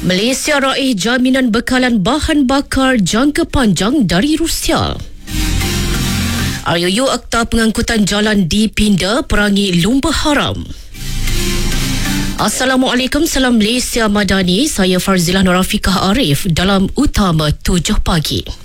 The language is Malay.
Malaysia raih jaminan bekalan bahan bakar jangka panjang dari Rusia. RUU Akta Pengangkutan Jalan dipinda perangi lumba haram. Assalamualaikum, salam Malaysia Madani. Saya Farzilah Nurafiqah Arif dalam Utama 7 Pagi.